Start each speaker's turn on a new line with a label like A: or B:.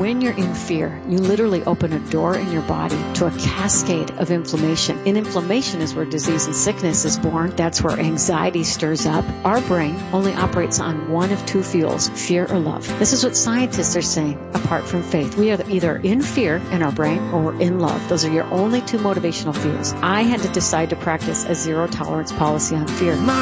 A: when you're in fear, you literally open a door in your body to a cascade of inflammation. And inflammation is where disease and sickness is born. That's where anxiety stirs up. Our brain only operates on one of two fuels, fear or love. This is what scientists are saying, apart from faith. We are either in fear in our brain or we're in love. Those are your only two motivational fuels. I had to decide to practice a zero tolerance policy on fear.